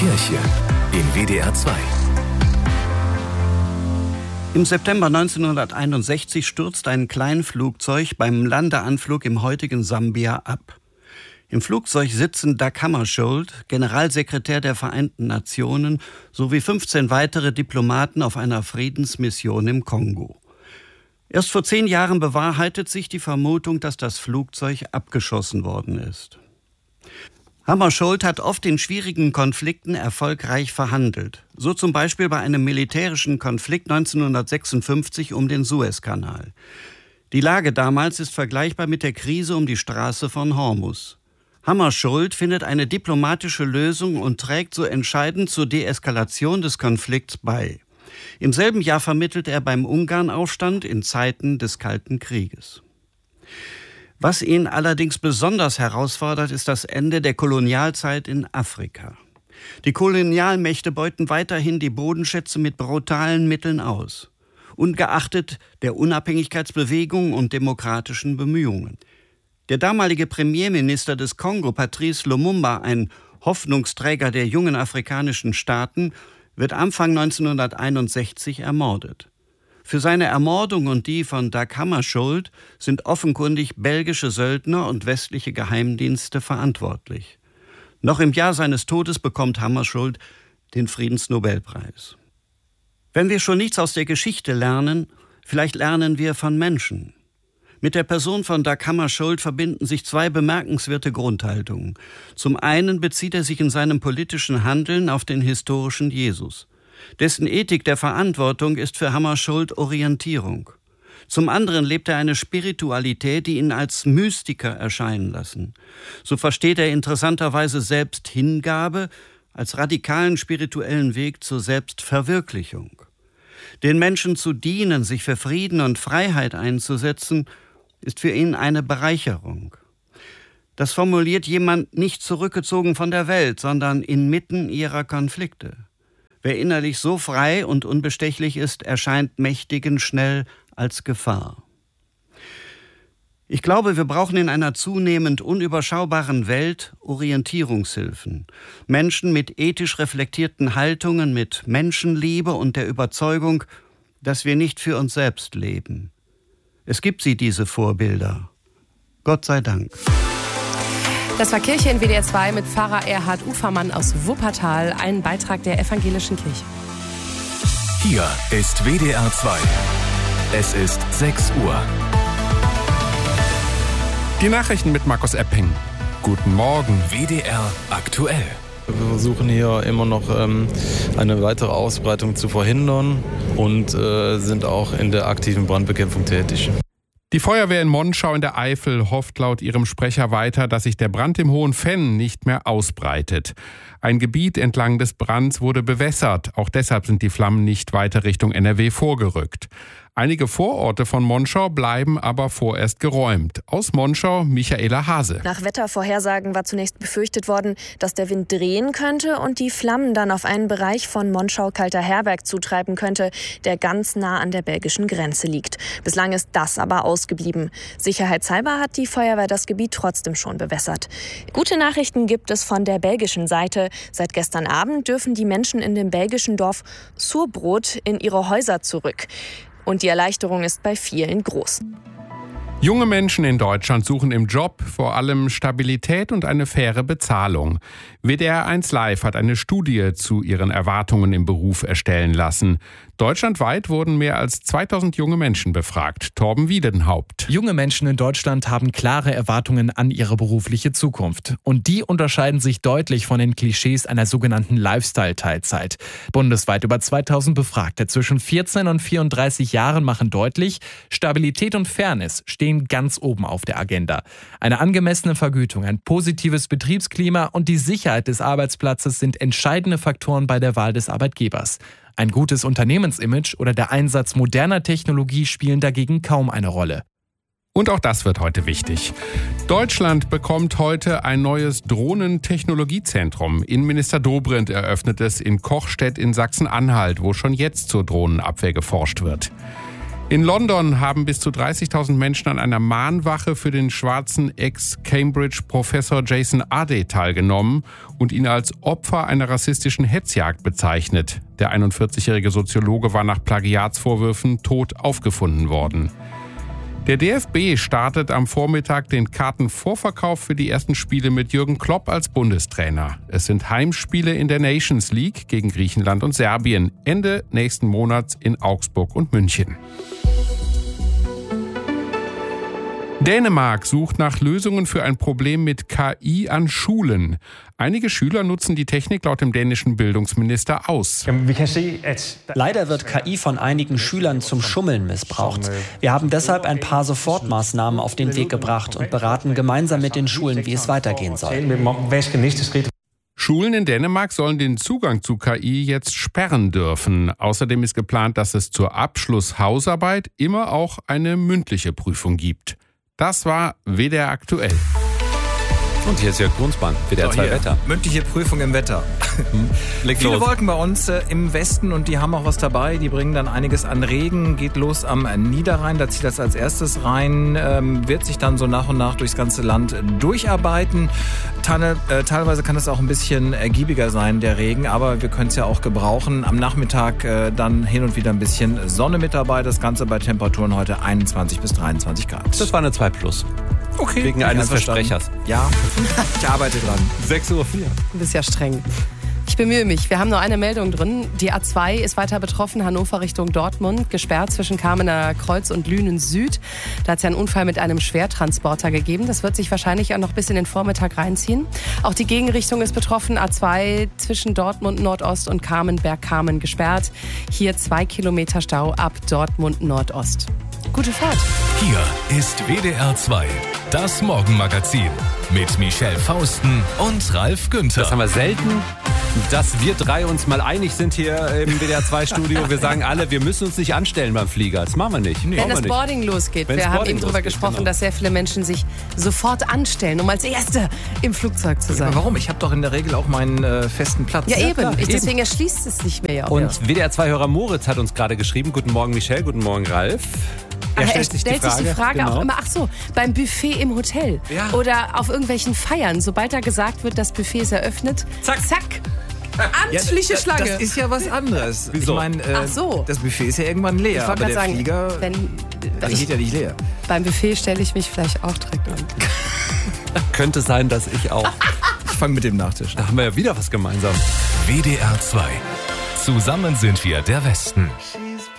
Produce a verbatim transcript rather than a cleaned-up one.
Kirche in W D R zwei. Im September neunzehnhunderteinundsechzig stürzt ein Kleinflugzeug beim Landeanflug im heutigen Sambia ab. Im Flugzeug sitzen Dag Hammarskjöld, Generalsekretär der Vereinten Nationen, sowie fünfzehn weitere Diplomaten auf einer Friedensmission im Kongo. Erst vor zehn Jahren bewahrheitet sich die Vermutung, dass das Flugzeug abgeschossen worden ist. Hammarskjöld hat oft in schwierigen Konflikten erfolgreich verhandelt. So zum Beispiel bei einem militärischen Konflikt neunzehnhundertsechsundfünfzig um den Suezkanal. Die Lage damals ist vergleichbar mit der Krise um die Straße von Hormuz. Hammarskjöld findet eine diplomatische Lösung und trägt so entscheidend zur Deeskalation des Konflikts bei. Im selben Jahr vermittelt er beim Ungarnaufstand in Zeiten des Kalten Krieges. Was ihn allerdings besonders herausfordert, ist das Ende der Kolonialzeit in Afrika. Die Kolonialmächte beuten weiterhin die Bodenschätze mit brutalen Mitteln aus, ungeachtet der Unabhängigkeitsbewegung und demokratischen Bemühungen. Der damalige Premierminister des Kongo, Patrice Lumumba, ein Hoffnungsträger der jungen afrikanischen Staaten, wird Anfang neunzehnhunderteinundsechzig ermordet. Für seine Ermordung und die von Dag Hammarskjöld sind offenkundig belgische Söldner und westliche Geheimdienste verantwortlich. Noch im Jahr seines Todes bekommt Hammarskjöld den Friedensnobelpreis. Wenn wir schon nichts aus der Geschichte lernen, vielleicht lernen wir von Menschen. Mit der Person von Dag Hammarskjöld verbinden sich zwei bemerkenswerte Grundhaltungen. Zum einen bezieht er sich in seinem politischen Handeln auf den historischen Jesus. Dessen Ethik der Verantwortung ist für Hammarskjöld Orientierung. Zum anderen lebt er eine Spiritualität, die ihn als Mystiker erscheinen lassen. So versteht er interessanterweise selbst Hingabe als radikalen spirituellen Weg zur Selbstverwirklichung. Den Menschen zu dienen, sich für Frieden und Freiheit einzusetzen, ist für ihn eine Bereicherung. Das formuliert jemand nicht zurückgezogen von der Welt, sondern inmitten ihrer Konflikte. Wer innerlich so frei und unbestechlich ist, erscheint Mächtigen schnell als Gefahr. Ich glaube, wir brauchen in einer zunehmend unüberschaubaren Welt Orientierungshilfen. Menschen mit ethisch reflektierten Haltungen, mit Menschenliebe und der Überzeugung, dass wir nicht für uns selbst leben. Es gibt sie, diese Vorbilder. Gott sei Dank. Das war Kirche in W D R zwei mit Pfarrer Erhard Ufermann aus Wuppertal, ein Beitrag der Evangelischen Kirche. Hier ist W D R zwei. Es ist sechs Uhr. Die Nachrichten mit Markus Epping. Guten Morgen. W D R aktuell. Wir versuchen hier immer noch ähm, eine weitere Ausbreitung zu verhindern und äh, sind auch in der aktiven Brandbekämpfung tätig. Die Feuerwehr in Monschau in der Eifel hofft laut ihrem Sprecher weiter, dass sich der Brand im Hohen Venn nicht mehr ausbreitet. Ein Gebiet entlang des Brands wurde bewässert. Auch deshalb sind die Flammen nicht weiter Richtung N R W vorgerückt. Einige Vororte von Monschau bleiben aber vorerst geräumt. Aus Monschau Michaela Hase. Nach Wettervorhersagen war zunächst befürchtet worden, dass der Wind drehen könnte und die Flammen dann auf einen Bereich von Monschau-Kalterherberg zutreiben könnte, der ganz nah an der belgischen Grenze liegt. Bislang ist das aber ausgeblieben. Sicherheitshalber hat die Feuerwehr das Gebiet trotzdem schon bewässert. Gute Nachrichten gibt es von der belgischen Seite. Seit gestern Abend dürfen die Menschen in dem belgischen Dorf Surbrot in ihre Häuser zurück. Und die Erleichterung ist bei vielen groß. Junge Menschen in Deutschland suchen im Job vor allem Stabilität und eine faire Bezahlung. W D R eins Live hat eine Studie zu ihren Erwartungen im Beruf erstellen lassen. Deutschlandweit wurden mehr als zweitausend junge Menschen befragt. Torben Wiedenhaupt. Junge Menschen in Deutschland haben klare Erwartungen an ihre berufliche Zukunft. Und die unterscheiden sich deutlich von den Klischees einer sogenannten Lifestyle-Teilzeit. Bundesweit über zweitausend Befragte zwischen vierzehn und vierunddreißig Jahren machen deutlich, Stabilität und Fairness stehen ganz oben auf der Agenda. Eine angemessene Vergütung, ein positives Betriebsklima und die Sicherheit des Arbeitsplatzes sind entscheidende Faktoren bei der Wahl des Arbeitgebers. Ein gutes Unternehmensimage oder der Einsatz moderner Technologie spielen dagegen kaum eine Rolle. Und auch das wird heute wichtig. Deutschland bekommt heute ein neues Drohnentechnologiezentrum. Innenminister Dobrindt eröffnet es in Kochstedt in Sachsen-Anhalt, wo schon jetzt zur Drohnenabwehr geforscht wird. In London haben bis zu dreißigtausend Menschen an einer Mahnwache für den schwarzen Ex-Cambridge-Professor Jason Adey teilgenommen und ihn als Opfer einer rassistischen Hetzjagd bezeichnet. Der einundvierzigjährige Soziologe war nach Plagiatsvorwürfen tot aufgefunden worden. Der D F B startet am Vormittag den Kartenvorverkauf für die ersten Spiele mit Jürgen Klopp als Bundestrainer. Es sind Heimspiele in der Nations League gegen Griechenland und Serbien, Ende nächsten Monats in Augsburg und München. Dänemark sucht nach Lösungen für ein Problem mit K I an Schulen. Einige Schüler nutzen die Technik laut dem dänischen Bildungsminister aus. Leider wird K I von einigen Schülern zum Schummeln missbraucht. Wir haben deshalb ein paar Sofortmaßnahmen auf den Weg gebracht und beraten gemeinsam mit den Schulen, wie es weitergehen soll. Schulen in Dänemark sollen den Zugang zu K I jetzt sperren dürfen. Außerdem ist geplant, dass es zur Abschlusshausarbeit immer auch eine mündliche Prüfung gibt. Das war W D R aktuell. Und hier ist Jörg Brunsmann, W D R zwei Wetter. Mündliche Prüfung im Wetter. Leg Viele los. Wolken bei uns äh, im Westen und die haben auch was dabei. Die bringen dann einiges an Regen. Geht los am Niederrhein, da zieht das als erstes rein. Ähm, wird sich dann so nach und nach durchs ganze Land durcharbeiten. Teile, äh, teilweise kann es auch ein bisschen ergiebiger sein, der Regen, aber wir können es ja auch gebrauchen. Am Nachmittag äh, dann hin und wieder ein bisschen Sonne mit dabei. Das Ganze bei Temperaturen heute einundzwanzig bis dreiundzwanzig Grad. Das war eine zwei plus. Okay. Wegen eines Versprechers. Ja, ich arbeite dran. sechs Uhr vier. Du bist ja streng. Ich bemühe mich. Wir haben nur eine Meldung drin. Die A zwei ist weiter betroffen. Hannover Richtung Dortmund. Gesperrt zwischen Kamener Kreuz und Lünen Süd. Da hat es ja einen Unfall mit einem Schwertransporter gegeben. Das wird sich wahrscheinlich auch noch bis in den Vormittag reinziehen. Auch die Gegenrichtung ist betroffen. A zwei zwischen Dortmund Nordost und Kamenberg-Kamen gesperrt. Hier zwei Kilometer Stau ab Dortmund Nordost. Gute Fahrt. Hier ist W D R zwei, das Morgenmagazin mit Michelle Fausten und Ralf Günther. Das haben wir selten, dass wir drei uns mal einig sind hier im W D R zwei Studio. Wir sagen alle, wir müssen uns nicht anstellen beim Flieger. Das machen wir nicht. Wenn das Boarding losgeht. Wenn wir das haben Boarding eben darüber losgeht, gesprochen, genau. dass sehr viele Menschen sich sofort anstellen, um als Erste im Flugzeug zu sein. Aber warum? Ich habe doch in der Regel auch meinen äh, festen Platz. Ja, eben. klar, ich, eben. deswegen erschließt es sich mir ja auch. Und ja. W D R zwei-Hörer Moritz hat uns gerade geschrieben. Guten Morgen Michelle, guten Morgen Ralf. Er stellt, sich, stellt die sich die Frage genau. auch immer, ach so, beim Buffet im Hotel Ja. oder auf irgendwelchen Feiern. Sobald da gesagt wird, das Buffet ist eröffnet, zack, zack, amtliche ja, Schlange. Das ist ja was anderes. Wieso? Ich meine, äh, Ach so. das Buffet ist ja irgendwann leer. Ich wollte aber gerade der sagen, Flieger, wenn, der ich, geht ja nicht leer. beim Buffet stelle ich mich vielleicht auch direkt an. Könnte sein, dass ich auch. Ich fange mit dem Nachtisch an. Da haben wir ja wieder was gemeinsam. W D R zwei. Zusammen sind wir der Westen.